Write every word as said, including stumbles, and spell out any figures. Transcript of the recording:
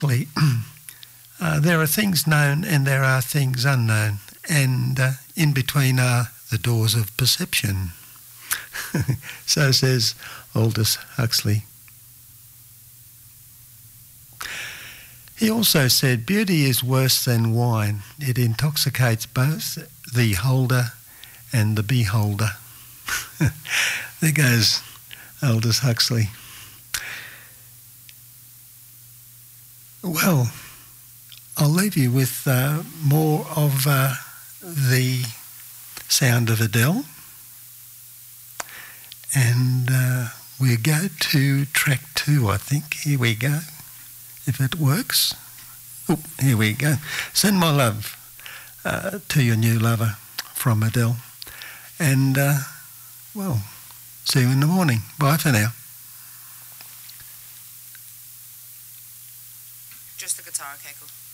uh, there are things known and there are things unknown, and uh, in between are the doors of perception. So says Aldous Huxley. He also said, beauty is worse than wine. It intoxicates both the holder and the beholder. There goes Aldous Huxley. Well, I'll leave you with uh, more of uh, the sound of Adele. And uh, we go to track two, I think. Here we go, if it works. Oh, here we go. Send my love uh, to your new lover from Adele. And, uh, well, see you in the morning. Bye for now. Just the guitar, okay, cool.